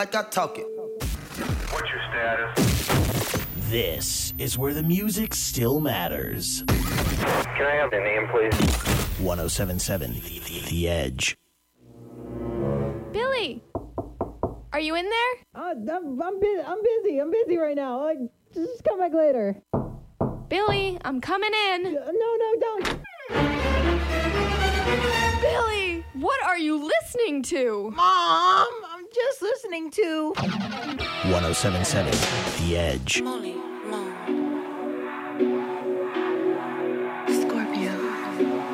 like I talk it. What's your status? This is where the music still matters. Can I have the name, please? 1077 The Edge. Billy! Are you in there? I'm busy right now. Just come back later. Billy, I'm coming in. No, don't. Billy, what are you listening to? Mom, I'm just listening to 1077 The Edge.